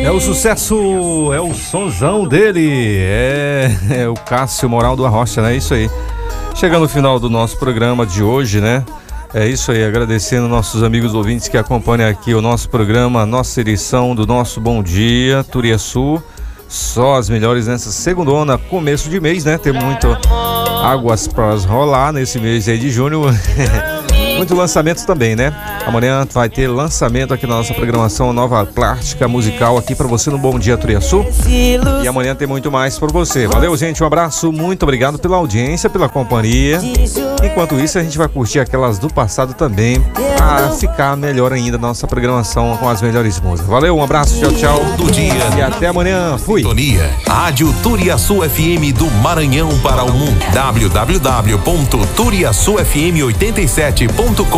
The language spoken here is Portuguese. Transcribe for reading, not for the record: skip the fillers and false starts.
É o sucesso, é o sonzão dele, é o Cássio Moral do Arrocha, né? Isso aí. Chegando no final do nosso programa de hoje, né? É isso aí, agradecendo nossos amigos ouvintes que acompanham aqui o nosso programa, a nossa edição do nosso Bom Dia, Turiaçu. Só as melhores nessa segundona, começo de mês, né? Tem muito águas para rolar nesse mês aí de junho. Muito lançamento também, né? Amanhã vai ter lançamento aqui na nossa programação, nova plástica musical aqui para você no Bom Dia Turiaçu. E amanhã tem muito mais para você. Valeu, gente, um abraço, muito obrigado pela audiência, pela companhia. Enquanto isso, a gente vai curtir aquelas do passado também, para ficar melhor ainda a nossa programação com as melhores músicas. Valeu, um abraço, tchau, tchau. Do dia. E até amanhã. Fui. Sintonia. Rádio Turiaçu FM do Maranhão para o mundo. www.turiaçufm87.com